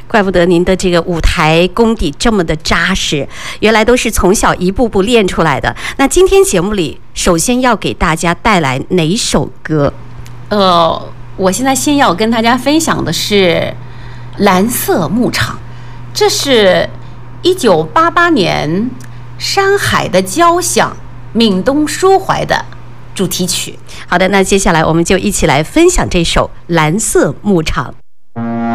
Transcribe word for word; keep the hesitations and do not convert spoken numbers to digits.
怪不得您的这个舞台功底这么的扎实，原来都是从小一步步练出来的。那今天节目里，首先要给大家带来哪首歌？ 呃，我现在先要跟大家分享的是《蓝色牧场》，这是一九八八年山海的交响闽东抒怀的主题曲。 好的，那接下来我们就一起来分享这首《蓝色牧场》。